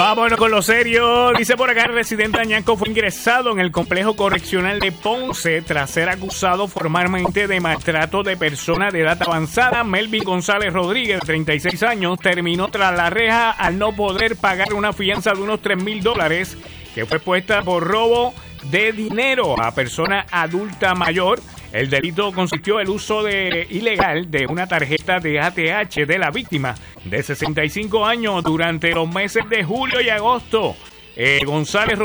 Vámonos con lo serio. Dice por acá, el residente Añasco fue ingresado en el complejo correccional de Ponce tras ser acusado formalmente de maltrato de persona de edad avanzada. Melvin González Rodríguez, de 36 años, terminó tras la reja al no poder pagar una fianza de unos $3,000 que fue puesta por robo de dinero a persona adulta mayor. El delito consistió en el uso ilegal de una tarjeta de ATH de la víctima de 65 años durante los meses de julio y agosto. González